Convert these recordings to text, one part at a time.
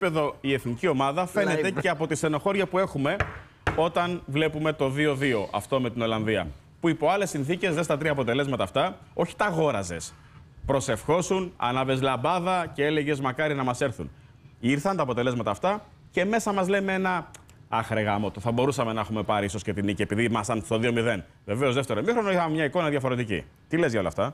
Εδώ η εθνική ομάδα φαίνεται και από τη στενοχώρια που έχουμε όταν βλέπουμε το 2-2 αυτό με την Ολλανδία. Που υπό άλλες συνθήκες, δες τα τρία αποτελέσματα αυτά, όχι τα αγόραζες. Προσευχώσουν, ανάβες λαμπάδα και έλεγες μακάρι να μας έρθουν. Ήρθαν τα αποτελέσματα αυτά και μέσα μας λέμε ένα αχ ρε γάμο, θα μπορούσαμε να έχουμε πάρει ίσως και την νίκη επειδή ήμασταν στο 2-0. Βεβαίως, δεύτερο ημίχρονο είχαμε μια εικόνα διαφορετική. Τι λες για όλα αυτά?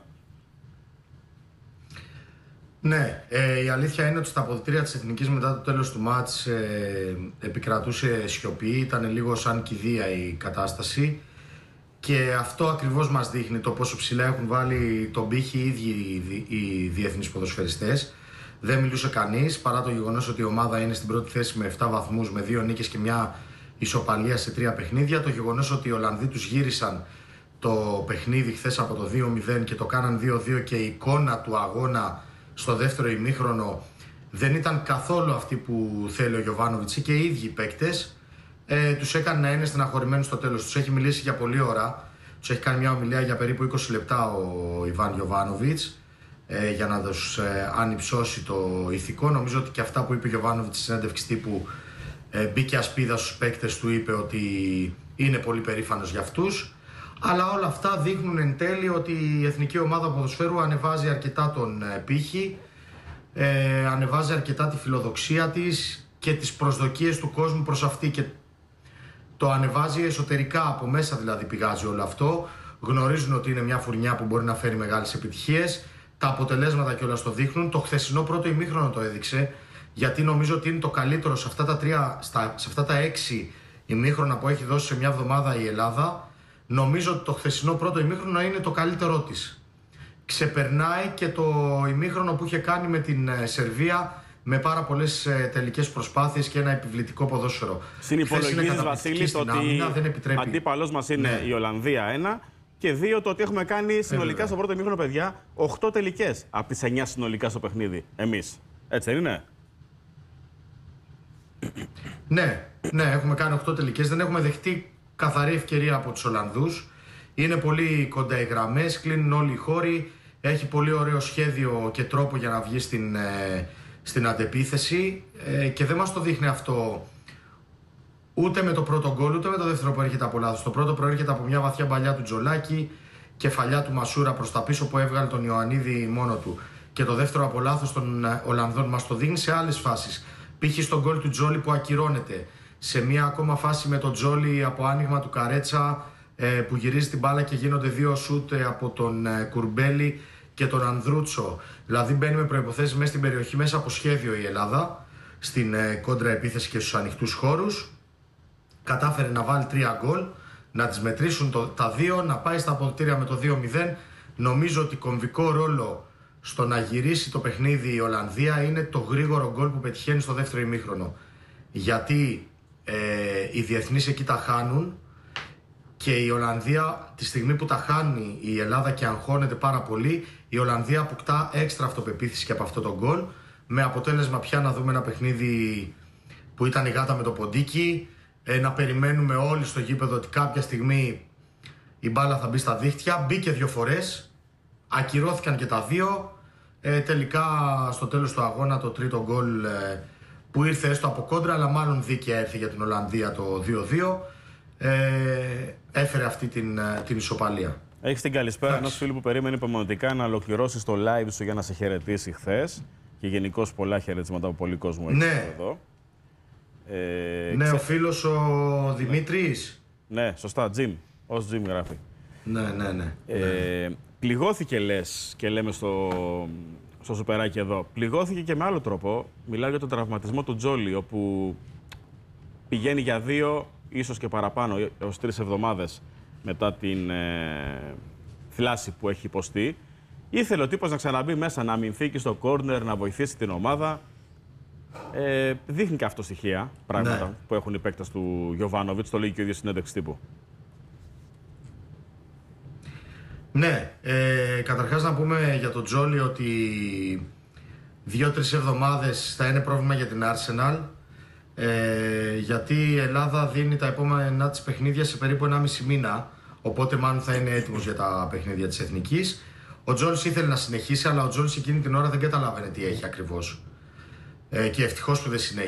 Ναι, η αλήθεια είναι ότι στα αποδυτήρια της Εθνικής μετά το τέλος του μάτς επικρατούσε σιωπή, ήταν λίγο σαν κηδεία η κατάσταση και αυτό ακριβώς μας δείχνει το πόσο ψηλά έχουν βάλει τον πύχη οι ίδιοι οι διεθνείς ποδοσφαιριστές. Δεν μιλούσε κανείς παρά το γεγονός ότι η ομάδα είναι στην πρώτη θέση με 7 βαθμούς, με 2 νίκες και μια ισοπαλία σε 3 παιχνίδια. Το γεγονός ότι οι Ολλανδοί τους γύρισαν το παιχνίδι χθες από το 2-0 και το κάναν 2-2 και η εικόνα του αγώνα στο δεύτερο ημίχρονο δεν ήταν καθόλου αυτή που θέλει ο Γιοβάνοβιτς και οι ίδιοι οι παίκτες τους έκανε να είναι στεναχωρημένους στο τέλος. Τους έχει μιλήσει για πολλή ώρα, τους έχει κάνει μια ομιλία για περίπου 20 λεπτά ο Ιβάν Γιοβάνοβιτς για να τους ανυψώσει το ηθικό. Νομίζω ότι και αυτά που είπε ο Γιοβάνοβιτς στη συνέντευξη τύπου μπήκε ασπίδα στους παίκτες του, είπε ότι είναι πολύ περήφανος για αυτούς. Αλλά όλα αυτά δείχνουν εν τέλει ότι η εθνική ομάδα ποδοσφαίρου ανεβάζει αρκετά τον πύχη, ανεβάζει αρκετά τη φιλοδοξία της και τις προσδοκίες του κόσμου προς αυτή και το ανεβάζει εσωτερικά, από μέσα δηλαδή πηγάζει όλο αυτό. Γνωρίζουν ότι είναι μια φουρνιά που μπορεί να φέρει μεγάλες επιτυχίες. Τα αποτελέσματα κιόλας το δείχνουν. Το χθεσινό πρώτο ημίχρονο το έδειξε, γιατί νομίζω ότι είναι το καλύτερο σε αυτά τα 6 ημίχρονα που έχει δώσει σε μια εβδομάδα η Ελλάδα. Νομίζω ότι το χθεσινό πρώτο ημίχρονο είναι το καλύτερό της. Ξεπερνάει και το ημίχρονο που είχε κάνει με την Σερβία με πάρα πολλές τελικές προσπάθειες και ένα επιβλητικό ποδόσφαιρο. Συνυπολογίζεις, Βασίλη, ότι αντίπαλος μας είναι η Ολλανδία 1 και 2 το ότι έχουμε κάνει συνολικά στο πρώτο ημίχρονο, παιδιά, 8 τελικές από τις 9 συνολικά στο παιχνίδι. Εμείς. Έτσι δεν είναι? Ναι, έχουμε κάνει 8 τελικές. Δεν έχουμε δεχτεί καθαρή ευκαιρία από τους Ολλανδούς. Είναι πολύ κοντά οι γραμμές, κλείνουν όλοι οι χώροι. Έχει πολύ ωραίο σχέδιο και τρόπο για να βγει στην αντεπίθεση και δεν μας το δείχνει αυτό ούτε με το πρώτο γκολ ούτε με το δεύτερο που έρχεται από λάθος. Το πρώτο προέρχεται από μια βαθιά μπαλιά του Τζολάκη, κεφαλιά του Μασούρα προς τα πίσω που έβγαλε τον Ιωαννίδη μόνο του. Και το δεύτερο από λάθος των Ολλανδών μας το δείχνει σε άλλες φάσεις. Π.χ. στον γκολ του Τζόλι που ακυρώνεται. Σε μια ακόμα φάση με τον Τζόλι από άνοιγμα του Καρέτσα που γυρίζει την μπάλα και γίνονται 2 σούτ από τον Κουρμπέλη και τον Ανδρούτσο. Δηλαδή μπαίνει με προϋποθέσεις μέσα στην περιοχή, μέσα από σχέδιο η Ελλάδα, στην κόντρα επίθεση και στους ανοιχτούς χώρους. Κατάφερε να βάλει 3 γκολ, να τις μετρήσουν τα 2, να πάει στα αποδυτήρια με το 2-0. Νομίζω ότι κομβικό ρόλο στο να γυρίσει το παιχνίδι η Ολλανδία είναι το γρήγορο γκολ που πετυχαίνει στο δεύτερο ημίχρονο. Γιατί οι διεθνείς εκεί τα χάνουν και η Ολλανδία, τη στιγμή που τα χάνει η Ελλάδα και αγχώνεται πάρα πολύ, η Ολλανδία αποκτά έξτρα αυτοπεποίθηση και από αυτό το γκολ, με αποτέλεσμα πια να δούμε ένα παιχνίδι που ήταν η γάτα με το ποντίκι, να περιμένουμε όλοι στο γήπεδο ότι κάποια στιγμή η μπάλα θα μπει στα δίχτυα. Μπήκε 2 φορές, ακυρώθηκαν και τα 2, τελικά στο τέλος του αγώνα το τρίτο γκολ που ήρθε έστω από κόντρα, αλλά μάλλον δίκαια ήρθε για την Ολλανδία το 2-2, έφερε αυτή την ισοπαλία. Έχεις την καλησπέρα ενός φίλου που περίμενε υπομονετικά να ολοκληρώσεις το live σου για να σε χαιρετήσει χθες και γενικώς πολλά χαιρετίσματα από πολλοί κόσμο εδώ. Ναι, ο φίλος ο Δημήτρης. Ναι, σωστά, Jim. Ως Jim γράφει. Ναι. Πληγώθηκε, λες, και λέμε στο σουπεράκι εδώ. Πληγώθηκε και με άλλο τρόπο. Μιλάω για τον τραυματισμό του Τζόλι, όπου πηγαίνει για 2, ίσως και παραπάνω, έως 3 εβδομάδες μετά την θλάση που έχει υποστεί. Ήθελε ο τύπος να ξαναμπεί μέσα, να αμυνθεί και στο κόρνερ, να βοηθήσει την ομάδα. Δείχνει και αυτό στοιχεία, πράγματα που έχουν οι παίκτες του Γιοβάνοβιτς, το λέει και ο ίδιος συνέντευξη τύπου. Ναι, καταρχάς να πούμε για τον Τζόλι ότι 2-3 εβδομάδες θα είναι πρόβλημα για την Arsenal, γιατί η Ελλάδα δίνει τα επόμενα της παιχνίδια σε περίπου 1,5 μήνα, οπότε μάλλον θα είναι έτοιμος για τα παιχνίδια της Εθνικής. Ο Τζόλις ήθελε να συνεχίσει, αλλά ο Τζόλις εκείνη την ώρα δεν καταλάβαινε τι έχει ακριβώς. και ευτυχώς που δεν συνέχισε.